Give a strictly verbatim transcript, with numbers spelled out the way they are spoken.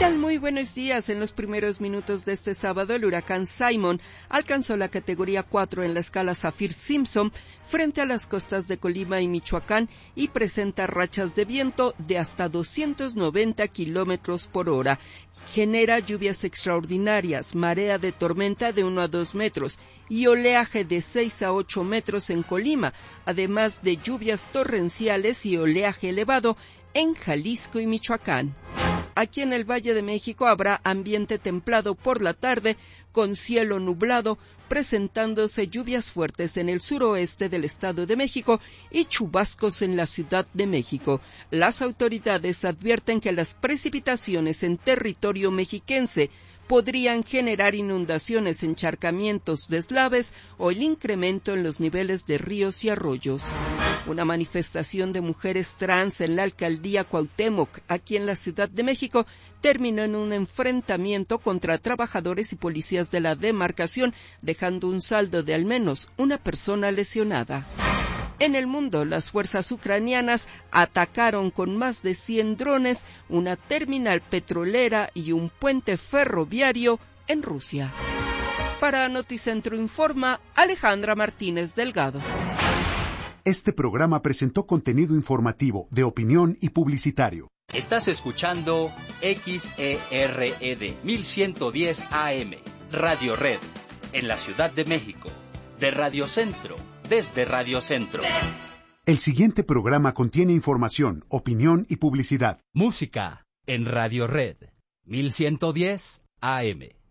tal? Muy buenos días. En los primeros minutos de este sábado, el huracán Simon alcanzó la categoría cuatro en la escala Saffir-Simpson frente a las costas de Colima y Michoacán y presenta rachas de viento de hasta doscientos noventa kilómetros por hora. Genera lluvias extraordinarias, marea de tormenta de uno a dos metros y oleaje de seis a ocho metros en Colima, además de lluvias torrenciales y oleaje elevado en Jalisco y Michoacán. Aquí en el Valle de México habrá ambiente templado por la tarde, con cielo nublado, presentándose lluvias fuertes en el suroeste del Estado de México y chubascos en la Ciudad de México. Las autoridades advierten que las precipitaciones en territorio mexiquense podrían generar inundaciones, encharcamientos, deslaves o el incremento en los niveles de ríos y arroyos. Una manifestación de mujeres trans en la alcaldía Cuauhtémoc, aquí en la Ciudad de México, terminó en un enfrentamiento contra trabajadores y policías de la demarcación, dejando un saldo de al menos una persona lesionada. En el mundo, las fuerzas ucranianas atacaron con más de cien drones una terminal petrolera y un puente ferroviario en Rusia. Para Noticentro Informa, Alejandra Martínez Delgado. Este programa presentó contenido informativo, de opinión y publicitario. Estás escuchando X E R E D mil ciento diez A M, Radio Red, en la Ciudad de México, de Radio Centro, desde Radio Centro. El siguiente programa contiene información, opinión y publicidad. Música en Radio Red, mil ciento diez A M.